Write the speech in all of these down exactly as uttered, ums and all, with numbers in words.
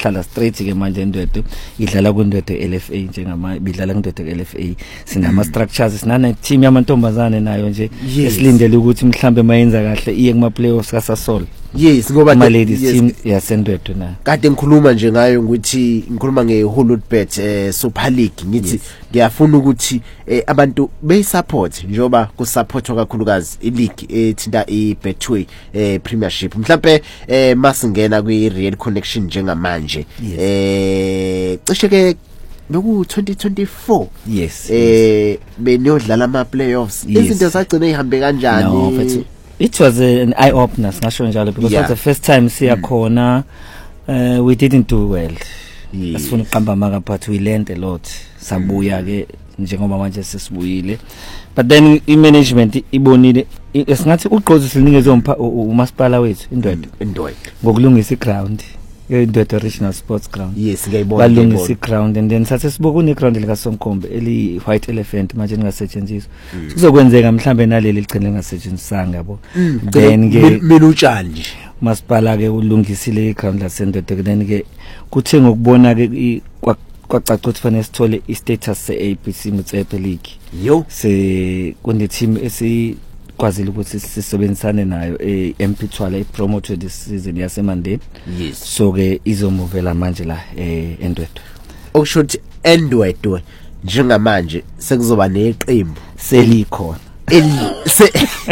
sehlala straight ke manje eNdwedwe idlala kuNdwedwe L F A njengama bidlala kuNdwedwe L F A sinama structures sinana team yamantombazane nayo nje esilindele ukuthi mhlambe mayenza kahle iye kuma playoffs kaSasol. Yes ngoba ma ladies yes, team yaseNdwedwe na kade ngikhuluma nje ngayo ukuthi ngikhuluma ngeHoludbet eh, Super League ngithi ngiyafuna yes. ukuthi eh, abantu beyisupport njoba kusupportwa kakhulukazi ileague ethinta iBetway eh, Premiership mhlambe eh, masingena kwi Real Connection njengamanje yes. eh cishe ke beku twenty twenty-four yes eh yes. beniyodlala ama playoffs yes. izinto sagcina ihambe kanjani no, but it was an eye opener ngasho njalo because yeah. it was the first time siya khona mm. uh, we didn't do well yes. asifuna uqamba maka but we learned a lot sabuya ke njengoba manje sesibuyile but then I management ibonile esingathi uqozi silinikeze umasipala wethu eNdwedwe eNdwedwe ngokulungisa iground eNdwedwe Regional Sports Ground yes ngiyayibona balungisa iground and then sathe sibuka une ground lika Sonkombe eli White Elephant manje ningasetshenziswa mm. kuzokwenzeka mhlambe naleli ligcine lingasetshenzisanga yabo mm. then ke mina utshali nje masipala ke ulungisile iground la seNdwedwe then ke kuthe ngokubona ke kwacaca ukuthi fanele sithole istatus se-A B C Motsepe League yo se kune team esi kwazile ukuthi sisebenzisane nayo eM P twala ipromoted this season yaseMandeni yes so ke izomovela manje la eNdwedwe okusho eNdwedwe njengamanje sekuzoba neqembu selikhona se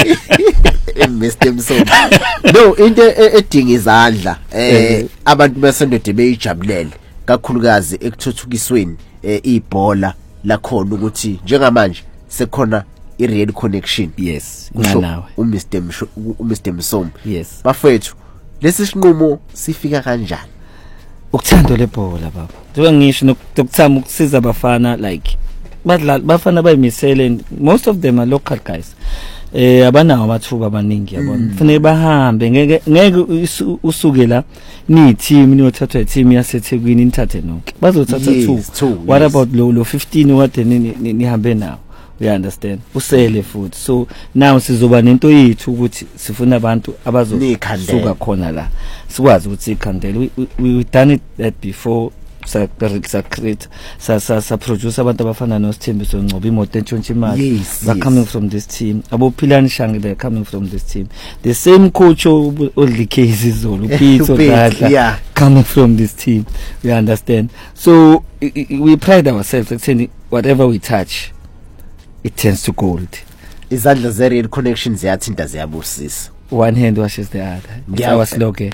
Mister Msomi no into edinga izandla eh abantu baseNdwedwe beyijabulele kakhulukazi ekuthuthukisweni ibhola lakhona ukuthi njengamanje sekhona iReal Connection yes nganawe uMr uMr Msomi yes bafethu lesi sinqumo sifika kanjani ukuthanda lebhola baba njengoba ngisho nokuthama ukusiza abafana like badla bafana bayimisele most of them are local guys eh abanawo amathuba abaningi yabona kufanele bahambe ngeke ngeke usuke la ni team niyothathwa i-team yaseThekwini nithathe nonke bazothatha two what about lo lo fifteen wade nihambe nawo we understand usele futhi so now sizoba nento yethu ukuthi sifuna abantu abazosuka khona la sikwazi ukuthi ikhandela we, we, we done it that before sa sa create sa sa sa produce abantu abafana noSithembiso Ngcobo imoto entshontsha imali they coming from this team abophilani Shangi they coming from this team the same coach oDlikezi Zulu Pitso Dadla yeah. coming from this team we understand so we pride ourselves like whatever we touch it turns to gold izandla ze-Real Connection ziyathinta ziyabusisa one hand washes the other our slogan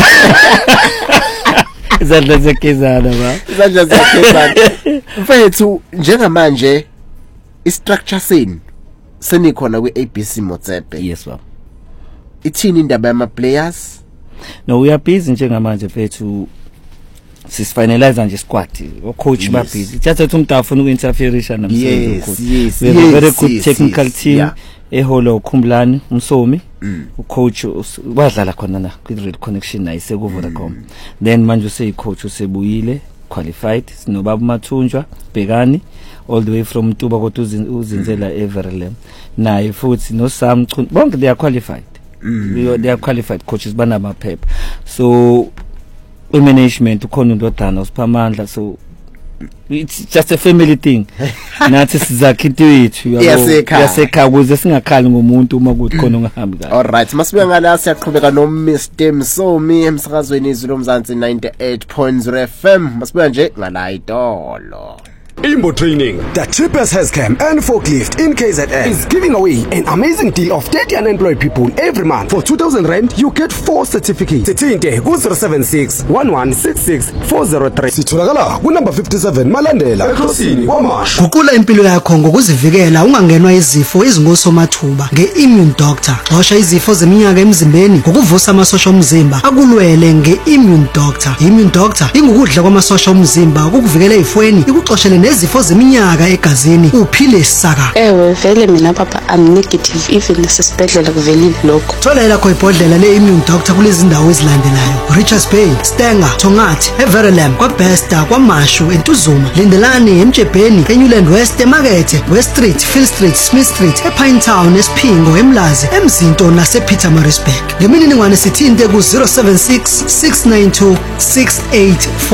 izandla zekezana ba izandla zekezana mfethu njengamanje istructure seni senikhona kwi-A B C Motsepe yes baba ithini indaba yama players no we are busy njengamanje mfethu sisfinalize nje squad coach ba busy just ukuthi umuntu afuna ukuinterferisha namsebenzi yes we have a very good technical team eholo Khumlani Msomi ucoach wadlala khona na kwi-Real Connection naye sekuVodacom then manje useyicoach usebuyile qualified sinobaba Mathunjwa Bhekani all the way from Tuba kodwa uzinzela Everlem naye futhi no Sam Chunu bonke they are qualified mm. they are qualified coaches banama phepha so management ukhona uNdodana uSiphamandla so it's just a family thing nathi sizakha into yethu yasekhaya ukuze singakhali ngomuntu uma kuthi khona ungahambi kahle all right masibe ngala siyaqhubeka no Mister Msomi emsakazweni izwi lomzansi ninety-eight point zero F M masibe nje ngala idolo Imbo Training, the cheapest healthcare and forklift in K Z N, is giving away an amazing deal of thirty unemployed people every month. For two thousand rand, you get four certificates. Sithinte ku zero seven six one one six six four zero three. Sitholakala ku number fifty-seven Malandela, eKrosini kwaMashu. Guqula impilo yakho ngokuzivikela ungangenwa izifo ezingosomathuba nge-Immune Doctor. Xosha izifo zeminyaka emzimbeni ngokuvusa amasosha omzimba akulwele nge-Immune Doctor. Immune Doctor ingukudla kwamasosha omzimba ukukuvikela ezifweni ikuxoshele nezifo zeminyaka egazini uphile saka. Ewe vele mina papa I'm negative even nasesibhedlela kuvelile lokho. Thola lakho ibhodlela le-Immune Doctor kulezi ndawo ezilandelayo: Richards Bay, Stenger, Tongathi, Everlem, kwaBesta, kwaMashu, eNtuzuma, Lindelani, eMtshebheni, eNewland West, eMakethe, West Street, Phil Street, Smith Street, ePinetown, eSphingo, eMlazi, eMzinto nasePietermaritzburg. Ngemininingwane sithinte ku zero seven six six nine two six eight four